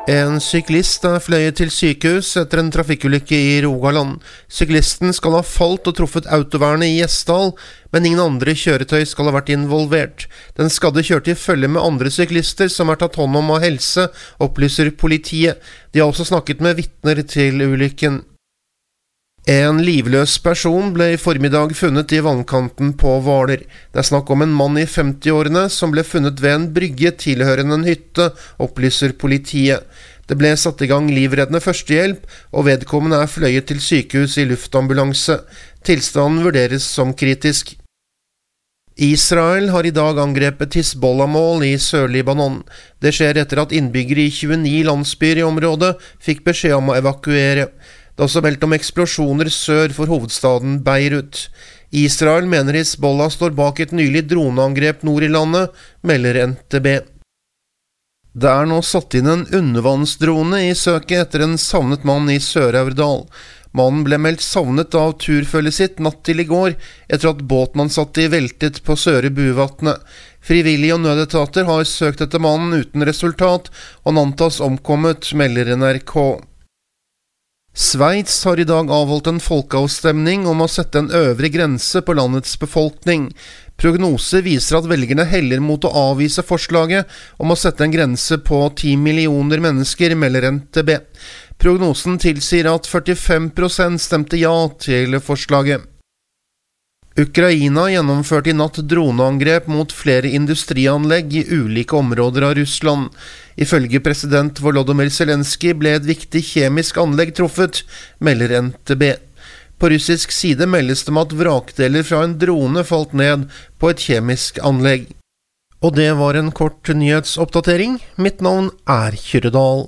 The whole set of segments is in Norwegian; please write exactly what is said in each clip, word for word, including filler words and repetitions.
En syklist er fløyet til sykehus etter en trafikkulykke i Rogaland. Syklisten skal ha falt og truffet autovernet i Gjesdal, men ingen andre kjøretøy skal ha vært involvert. Den skadde kjørte i følge med andre syklister som er tatt hånd om av helse, opplyser politiet. De har også snakket med vitner til ulykken. En livløs person ble i formiddag funnet i vannkanten på Hvaler. Det er snakk om en mann i femti-årene som ble funnet ved en brygge tilhørende en hytte, opplyser politiet. Det ble satt i gang livreddende førstehjelp, og vedkommende er fløyet til sykehus i luftambulanse. Tilstanden vurderes som kritisk. Israel har i dag angrepet Hizbollah-mål i Sør-Libanon. Det skjer etter at innbyggere i tjueni landsbyer i området fikk beskjed om å evakuere. Det er også meldt om eksplosjoner sør for hovedstaden Beirut. Israel mener Hizbollah står bak et nylig droneangrep nord i landet, melder N T B. Det er nå satt inn en undervannsdrone i søket etter en savnet mann i Sør-Aurdal. Mannen ble meldt savnet av turfølget sitt natt til i går, etter at båten han satt i veltet på Søre Buvatnet. Frivillige og nødetater har søkt etter mannen uten resultat, og han antas omkommet, melder N R K. Sveits har i dag avholdt en folkeavstemning om å sette en øvre grense på landets befolkning. Prognoser viser at velgerne heller mot å avvise forslaget om å sette en grense på ti millioner mennesker, melder N T B. Prognosen tilsier at førtifem prosent stemte ja til forslaget. Ukraina gjennomførte i natt droneangrep mot flere industrianlegg i ulike områder av Russland. Ifølge president Volodymyr Zelenskyj ble et viktig kjemisk anlegg truffet, melder N T B. På russisk side meldes det om at vrakdeler fra en drone falt ned på et kjemisk anlegg. Og det var en kort nyhetsoppdatering. Mitt navn er Kyrredal.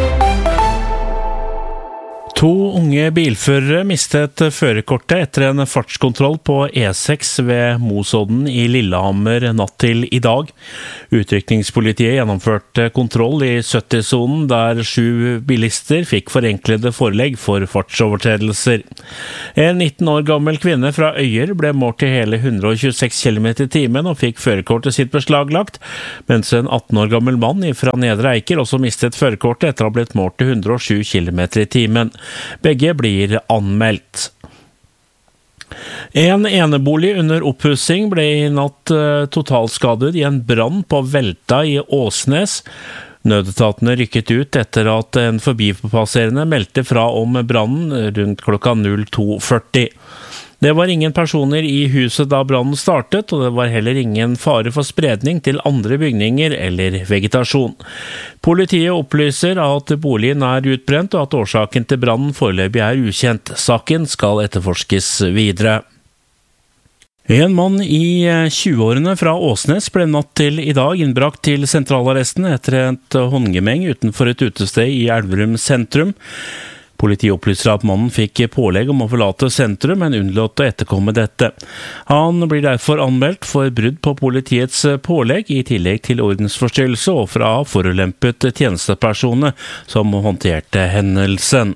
To unge bilførere mistet førerkortet etter en fartskontroll på E seks ved Mosodden i Lillehammer natt til i dag. Utrykningspolitiet gjennomførte kontroll i sytti-sonen der sju bilister fikk forenklede forelegg for fartsovertredelser. En nitten år gammel kvinne fra Øyer ble målt til hele hundre og tjueseks kilometer i timen og fikk førerkortet sitt beslaglagt, mens en atten år gammel mann fra Nedre Eiker også mistet førerkortet etter å ha blitt målt til hundre og sju kilometer i timen. Begge blir anmeldt. En enebolig under oppussing ble i natt totalskadet i en brann på Velta i Åsnes. Nødetatene rykket ut etter at en forbipasserende meldte fra om brannen rundt klokka null to førti. Det var ingen personer i huset da brannen startet, og det var heller ingen fare for spredning til andre bygninger eller vegetasjon. Politiet opplyser at boligen er utbrent, og at årsaken til brannen foreløpig er ukjent. Saken skal etterforskes videre. En mann i tjueårene fra Åsnes ble natt til i dag innbrakt til sentralarresten etter et håndgemeng utenfor et utested i Elverum sentrum. Politiet opplyser at mannen fikk pålegg om å forlate sentrum, men unnlot å etterkomme dette. Han blir derfor anmeldt for brudd på politiets pålegg, i tillegg til ordensforstyrrelse og fra forulempet tjenestepersoner som håndterte hendelsen.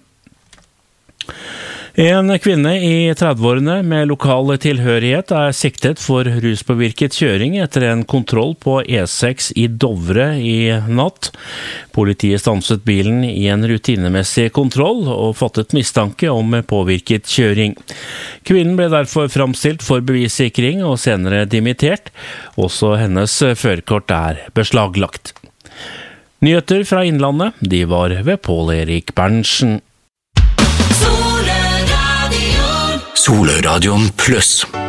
En kvinne i trettiårene med lokal tilhørighet er siktet for ruspåvirket kjøring etter en kontroll på E seks i Dovre i natt. Politiet stanset bilen i en rutinemessig kontroll og fattet mistanke om påvirket kjøring. Kvinnen ble derfor framstilt for bevissikring og senere dimittert. Også hennes førerkort er beslaglagt. Nyheter fra Innlandet, de var ved Pål Erik Berntsen. Soløradion pluss.